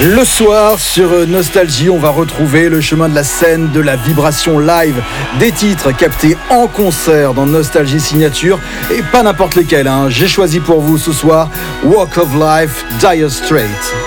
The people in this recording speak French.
Le soir, sur Nostalgie, on va retrouver le chemin de la scène, de la vibration live, des titres captés en concert dans Nostalgie Signature, et pas n'importe lesquels. J'ai choisi pour vous ce soir Walk of Life, Dire Straits.